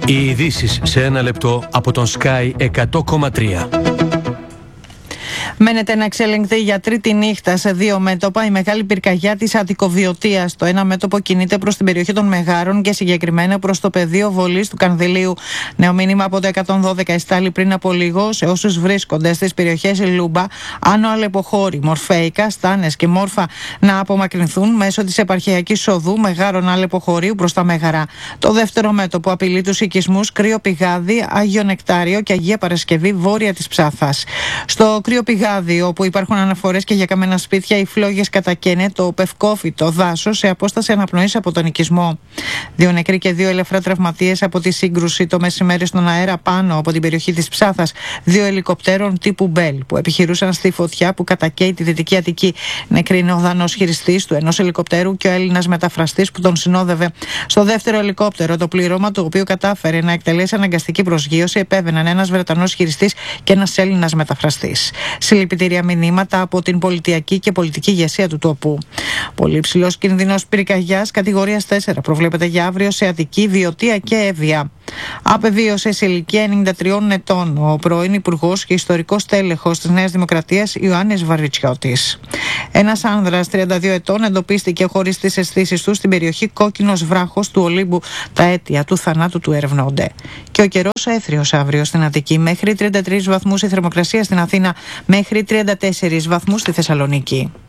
Οι ειδήσεις σε ένα λεπτό από τον Sky 100,3. Μένεται να εξελιγχθεί για τρίτη νύχτα σε δύο μέτωπα η μεγάλη πυρκαγιά της Αττικοβιωτίας. Το ένα μέτωπο κινείται προς την περιοχή των Μεγάρων και συγκεκριμένα προς το πεδίο βολής του Κανδυλίου. Νέο μήνυμα από το 112 εστάλει πριν από λίγο σε όσους βρίσκονται στις περιοχές Λούμπα, Άνω Αλεποχώρη, Μορφέικα, Στάνες και Μόρφα να απομακρυνθούν μέσω της επαρχιακής οδού Μεγάρων Αλεποχωρίου προς τα Μέγαρα. Το δεύτερο μέτωπο απειλεί τους οικισμούς Κρύο Πηγάδι, Άγιο Νεκτάριο και Αγία Παρασκευή βόρεια της Ψάθας. Στο Κρύο Πηγάδι, όπου υπάρχουν αναφορές και για καμένα σπίτια, οι φλόγες κατακαίνε το πευκόφυτο δάσος σε απόσταση αναπνοής από τον οικισμό. 2 νεκροί και 2 ελαφρά τραυματίες από τη σύγκρουση το μεσημέρι στον αέρα πάνω από την περιοχή της Ψάθας 2 ελικοπτέρων τύπου Μπέλ που επιχειρούσαν στη φωτιά που κατακαίει τη Δυτική Αττική. Νεκροί είναι ο Δανός χειριστής του ενός ελικοπτέρου και ο Έλληνας μεταφραστής που τον συνόδευε. Στο δεύτερο ελικόπτερο, το πλήρωμα του οποίου κατάφερε να εκτελέσει αναγκαστική προσγείωση, επέβαιναν ένας Βρετανός χειριστής και ένας Έλληνας μεταφραστής. Συλληπιτήρια μηνύματα από την πολιτιακή και πολιτική ηγεσία του τόπου. Πολύ υψηλός κίνδυνος πυρκαγιάς κατηγορίας 4 προβλέπεται για αύριο σε Αττική, Βιωτία και Εύβοια. Απεβίωσε σε ηλικία 93 ετών ο πρώην Υπουργός και ιστορικός τέλεχος της Νέας Δημοκρατίας Ιωάννης Βαρβιτσιώτης. Ένας άνδρας 32 ετών εντοπίστηκε χωρίς τις αισθήσεις του στην περιοχή Κόκκινος Βράχος του Ολύμπου. Τα αίτια του θανάτου του ερευνώνται. Και ο καιρός έθριος αύριο στην Αττική, μέχρι 33 βαθμούς η θερμοκρασία στην Αθήνα, μέχρι 34 βαθμούς στη Θεσσαλονίκη.